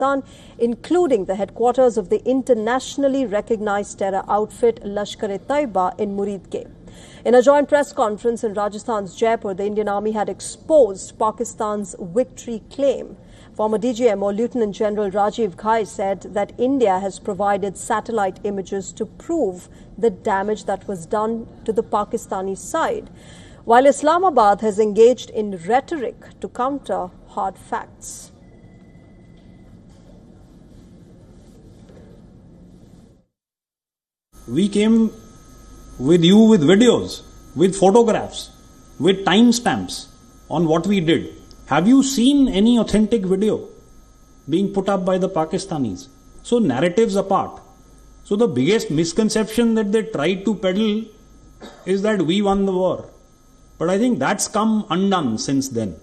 Pakistan, including the headquarters of the internationally recognized terror outfit Lashkar-e-Taiba in Muridke. In a joint press conference in Rajasthan's Jaipur, the Indian Army had exposed Pakistan's victory claim. Former DGMO Lieutenant General Rajiv Ghai said that India has provided satellite images to prove the damage that was done to the Pakistani side, while Islamabad has engaged in rhetoric to counter hard facts. We came with you with videos, with photographs, with timestamps on what we did. Have you seen any authentic video being put up by the Pakistanis? So narratives apart. So the biggest misconception that they tried to peddle is that we won the war. But I think that's come undone since then.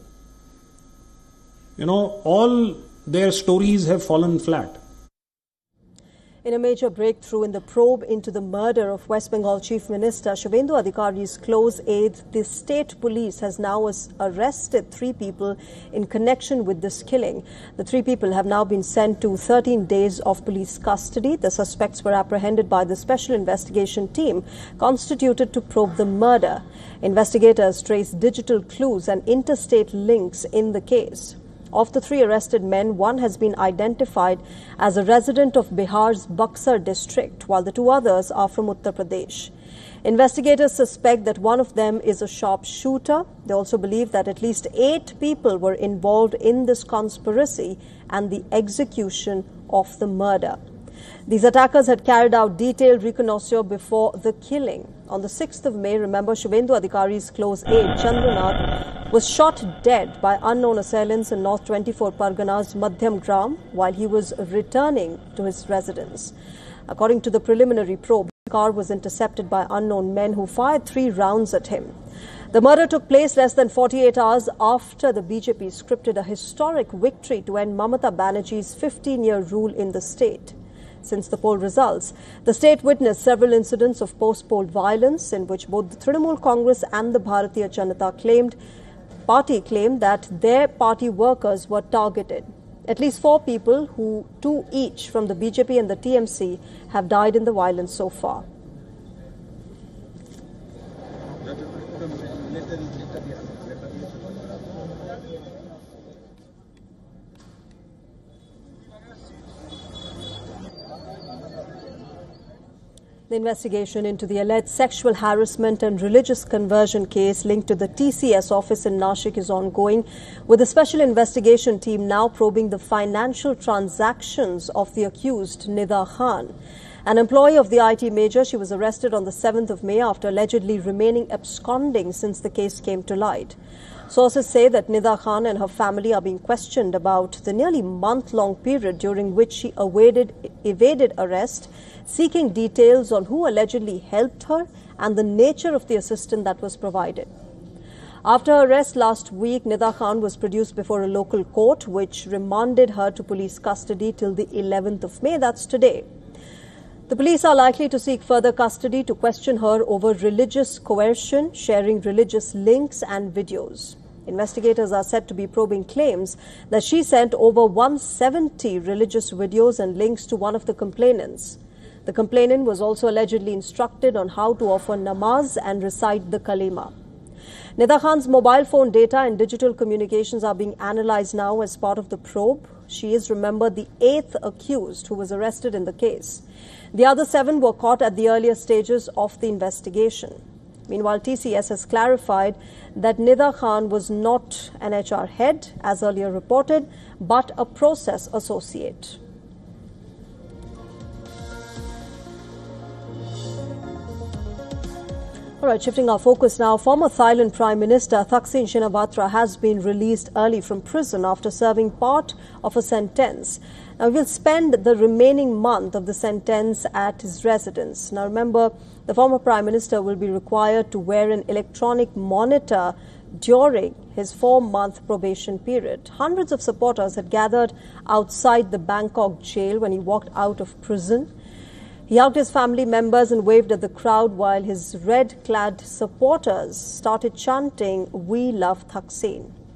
All their stories have fallen flat. In a major breakthrough in the probe into the murder of West Bengal Chief Minister Shubhendu Adhikari's close aide, the state police has now arrested 3 people in connection with this killing. The 3 people have now been sent to 13 days of police custody. The suspects were apprehended by the Special Investigation Team constituted to probe the murder. Investigators traced digital clues and interstate links in the case. Of the 3 arrested men, one has been identified as a resident of Bihar's Buxar district, while the 2 others are from Uttar Pradesh. Investigators suspect that one of them is a sharpshooter. They also believe that at least 8 people were involved in this conspiracy and the execution of the murder. These attackers had carried out detailed reconnaissance before the killing. On the 6th of May, remember, Shubhendu Adhikari's close aide, Chandranath, was shot dead by unknown assailants in North 24 Pargana's Madhyam Gram while he was returning to his residence. According to the preliminary probe, the car was intercepted by unknown men who fired 3 rounds at him. The murder took place less than 48 hours after the BJP scripted a historic victory to end Mamata Banerjee's 15-year rule in the state. Since the poll results, the state witnessed several incidents of post-poll violence in which both the Trinamool Congress and the Bharatiya Janata party claimed that their party workers were targeted. At least 4 people, 2 each from the BJP and the TMC, have died in the violence so far. The investigation into the alleged sexual harassment and religious conversion case linked to the TCS office in Nashik is ongoing, with the special investigation team now probing the financial transactions of the accused Nida Khan. An employee of the IT major, she was arrested on the 7th of May after allegedly remaining absconding since the case came to light. Sources say that Nida Khan and her family are being questioned about the nearly month-long period during which she evaded arrest, seeking details on who allegedly helped her and the nature of the assistance that was provided. After her arrest last week, Nida Khan was produced before a local court, which remanded her to police custody till the 11th of May, that's today. The police are likely to seek further custody to question her over religious coercion, sharing religious links and videos. Investigators are said to be probing claims that she sent over 170 religious videos and links to one of the complainants. The complainant was also allegedly instructed on how to offer namaz and recite the kalima. Nida Khan's mobile phone data and digital communications are being analyzed now as part of the probe. She is, remember, the 8th accused who was arrested in the case. The other 7 were caught at the earlier stages of the investigation. Meanwhile, TCS has clarified that Nida Khan was not an HR head, as earlier reported, but a process associate. All right, shifting our focus now, former Thailand Prime Minister Thaksin Shinawatra has been released early from prison after serving part of a sentence. Now, he will spend the remaining month of the sentence at his residence. Now, remember, the former Prime Minister will be required to wear an electronic monitor during his 4-month probation period. Hundreds of supporters had gathered outside the Bangkok jail when he walked out of prison. He hugged his family members and waved at the crowd while his red-clad supporters started chanting, "We love Thaksin."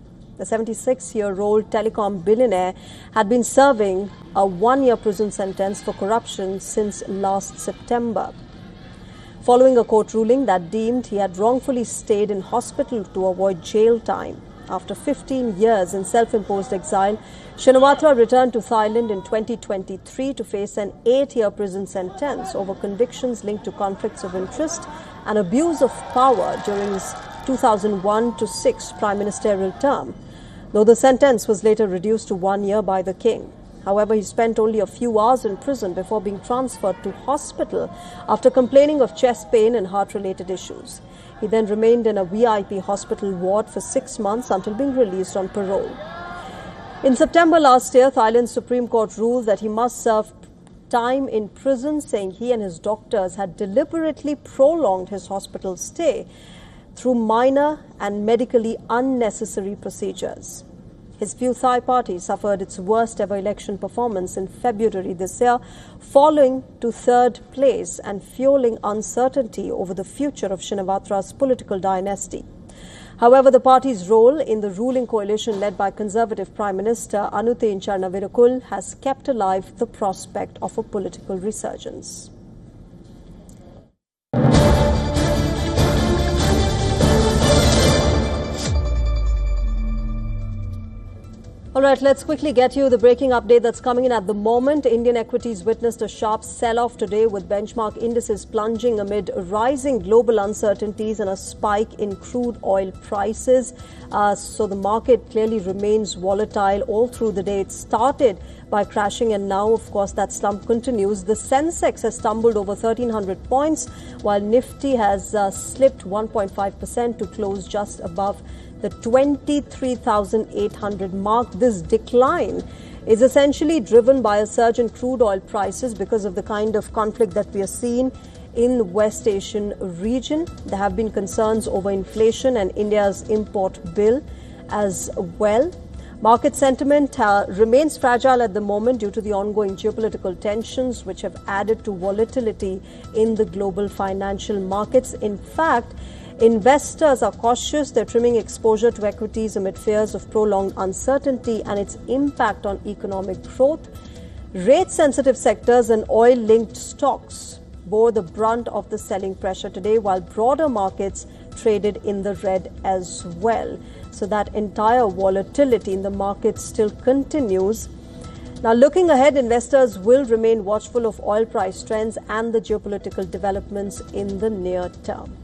The 76-year-old telecom billionaire had been serving a 1-year prison sentence for corruption since last September. Following a court ruling that deemed he had wrongfully stayed in hospital to avoid jail time. After 15 years in self-imposed exile, Shinawatra returned to Thailand in 2023 to face an 8-year prison sentence over convictions linked to conflicts of interest and abuse of power during his 2001-6 prime ministerial term, though the sentence was later reduced to 1 year by the king. However, he spent only a few hours in prison before being transferred to hospital after complaining of chest pain and heart-related issues. He then remained in a VIP hospital ward for 6 months until being released on parole. In September last year, Thailand's Supreme Court ruled that he must serve time in prison, saying he and his doctors had deliberately prolonged his hospital stay through minor and medically unnecessary procedures. His Pheu Thai party suffered its worst ever election performance in February this year, falling to 3rd place and fueling uncertainty over the future of Shinawatra's political dynasty. However, the party's role in the ruling coalition led by Conservative Prime Minister Anutin Charnvirakul has kept alive the prospect of a political resurgence. All right, let's quickly get you the breaking update that's coming in at the moment. Indian equities witnessed a sharp sell-off today with benchmark indices plunging amid rising global uncertainties and a spike in crude oil prices. So the market clearly remains volatile all through the day. It started by crashing and now, of course, that slump continues. The Sensex has stumbled over 1,300 points while Nifty has slipped 1.5% to close just above the 23,800 mark. This decline is essentially driven by a surge in crude oil prices because of the kind of conflict that we are seeing in the West Asian region. There have been concerns over inflation and India's import bill as well. Market sentiment remains fragile at the moment due to the ongoing geopolitical tensions, which have added to volatility in the global financial markets. In fact, investors are cautious. They're trimming exposure to equities amid fears of prolonged uncertainty and its impact on economic growth. Rate-sensitive sectors and oil-linked stocks bore the brunt of the selling pressure today, while broader markets traded in the red as well. So that entire volatility in the market still continues. Now, looking ahead, investors will remain watchful of oil price trends and the geopolitical developments in the near term.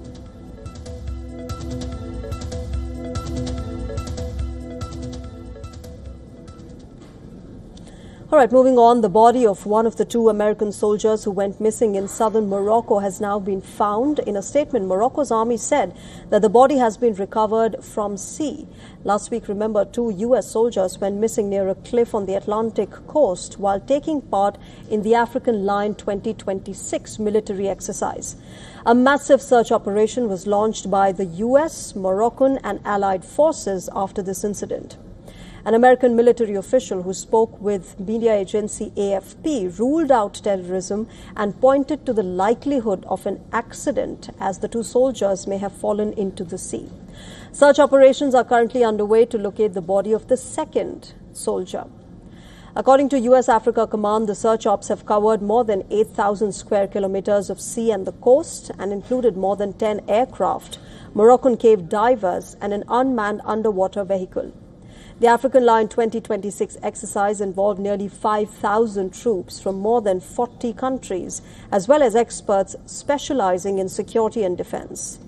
All right, moving on, the body of one of the 2 American soldiers who went missing in southern Morocco has now been found. In a statement, Morocco's army said that the body has been recovered from sea. Last week, remember, 2 U.S. soldiers went missing near a cliff on the Atlantic coast while taking part in the African Line 2026 military exercise. A massive search operation was launched by the U.S., Moroccan and allied forces after this incident. An American military official who spoke with media agency AFP ruled out terrorism and pointed to the likelihood of an accident as the 2 soldiers may have fallen into the sea. Search operations are currently underway to locate the body of the 2nd soldier. According to U.S. Africa Command, the search ops have covered more than 8,000 square kilometers of sea and the coast and included more than 10 aircraft, Moroccan cave divers and an unmanned underwater vehicle. The African Line 2026 exercise involved nearly 5,000 troops from more than 40 countries, as well as experts specializing in security and defense.